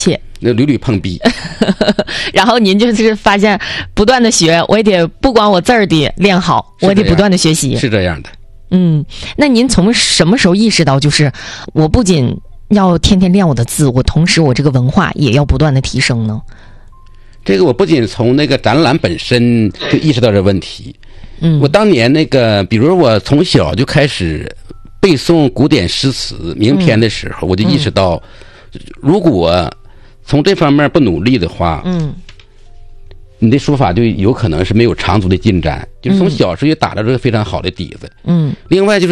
那屡屡碰壁。 然后您就是发现不断的学，我也得不光我字儿得练好，我得不断的学习。 是这样的。 那您从什么时候意识到，就是我不仅要天天练我的字，我同时我这个文化也要不断的提升呢？ 这个我不仅从那个展览本身就意识到这问题。我当年比如我从小就开始背诵古典诗词名篇的时候，我就意识到，如果从这方面不努力的话，你的书法就有可能是没有长足的进展。就是从小时候就打了这个非常好的底子。另外就是，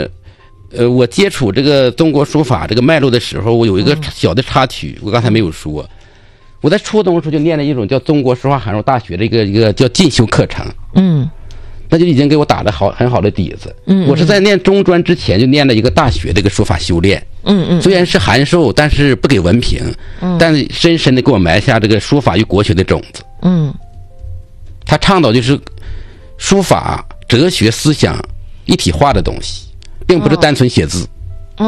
我接触这个中国书法这个脉络的时候，我有一个小的插曲，我刚才没有说。我在初中的时候就念了一种叫中国书法函授大学的一个叫进修课程。那就已经给我打了很好的底子。我是在念中专之前就念了一个大学的一个书法修炼。虽然是函授，但是不给文凭。但是深深的给我埋下这个书法与国学的种子。他倡导就是书法、哲学、思想一体化的东西，并不是单纯写字。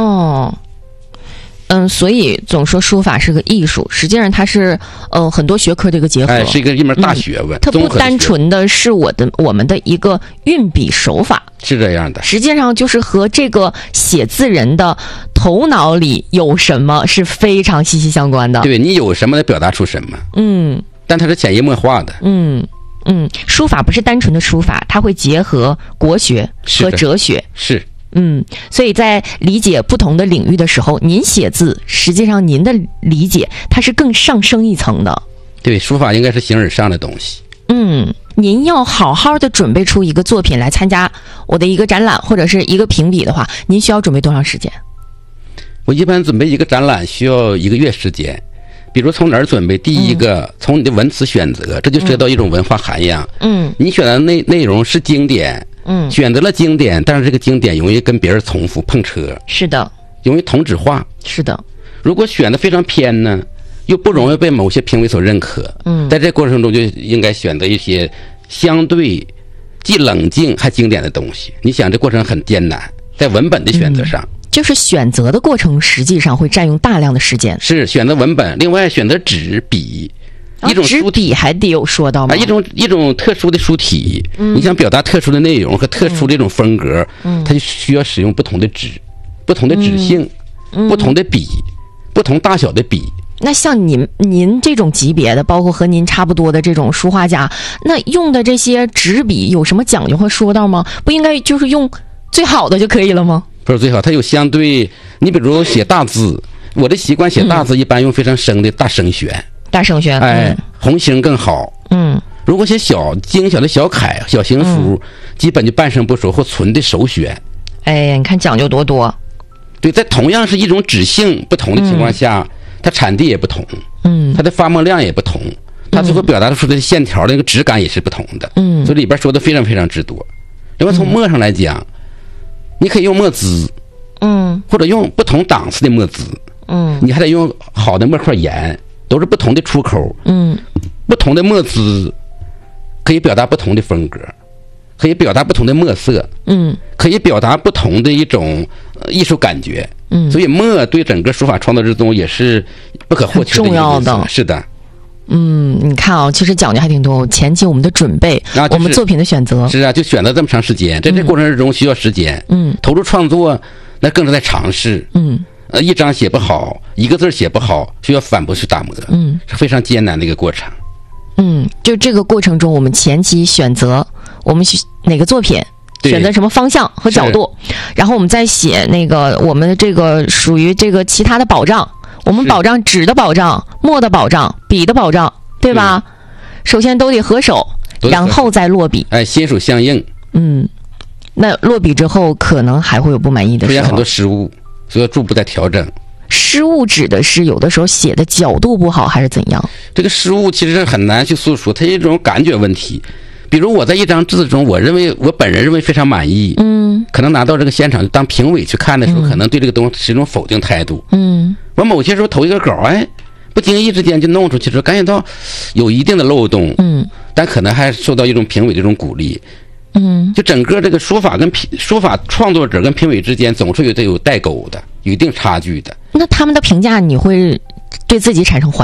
所以总说书法是个艺术，实际上它是很多学科的一个结合， 是一门大学问。 它不单纯的是我们的一个运笔手法， 是这样的。 实际上就是和这个写字人的头脑里有什么是非常息息相关的。 对，你有什么来表达出什么。但它是潜移默化的。 书法不是单纯的书法，它会结合国学和哲学。 是。 所以在理解不同的领域的时候，您写字实际上您的理解它是更上升一层的。 对，书法应该是形而上的东西。 您要好好的准备出一个作品来参加我的一个展览或者是一个评比的话，您需要准备多长时间？ 我一般准备一个展览需要1个月时间。比如从哪儿准备？第一个，从你的文词选择，这就涉及到一种文化涵养。你选的内容是经典。选择了经典，但是这个经典容易跟别人重复碰车。是的。容易同质化。是的。如果选的非常偏呢，又不容易被某些评委所认可。在这过程中就应该选择一些相对既冷静还经典的东西。你想这过程很艰难，在文本的选择上。 就是选择的过程实际上会占用大量的时间。 是选择文本，另外选择纸笔。 一种纸笔还得有说到吗？ 一种特殊的书体。你想表达特殊的内容和特殊的一种风格，它就需要使用不同的纸、不同的纸性、不同的笔、不同大小的笔。 那像您这种级别的，包括和您差不多的这种书画家，那用的这些纸笔有什么讲究和说道吗？不应该就是用最好的就可以了吗？ 不是最好，它有相对。你比如写大字，我的习惯写大字一般用非常深的大生宣。 大生宣， 红形更好。如果写精小的小楷、小行书，基本就半生不熟或纯的手宣。 你看讲究多。 对，在同样是一种纸性不同的情况下，它产地也不同。它的发墨量也不同，它最后表达出的线条的那个质感也是不同的。所以里边说的非常非常之多。另外从墨上来讲，你可以用墨汁，或者用不同档次的墨汁，你还得用好的墨块盐。都是不同的出口。不同的墨汁可以表达不同的风格，可以表达不同的墨色。可以表达不同的一种艺术感觉。所以墨对整个书法创作之中也是不可或缺的一个重要的。 是的。 你看其实讲究还挺多。前期我们的准备，我们作品的选择。 是啊，就选择这么长时间，在这过程之中需要时间。投入创作那更是在尝试。一张写不好，一个字写不好，需要反复去打磨。是非常艰难的一个过程。 就这个过程中，我们前期选择我们哪个作品，选择什么方向和角度，然后我们再写那个我们这个属于这个其他的保障，我们保障纸的保障、墨的保障、笔的保障，对吧？首先都得合手，然后再落笔。 心手相应。 那落笔之后，可能还会有不满意的时候， 出现很多失误。所以逐步在调整。 失误指的是有的时候写的角度不好，还是怎样？ 这个失误其实很难去诉说，它是一种感觉问题。比如我在一张字中，我本人认为非常满意，可能拿到这个现场当评委去看的时候，可能对这个东西是一种否定态度。我某些时候投一个稿，不经意之间就弄出去，说感觉到有一定的漏洞，但可能还受到一种评委的这种鼓励。就整个这个书法创作者跟评委之间总是有代沟的，有一定差距的。 那他们的评价你会对自己产生怀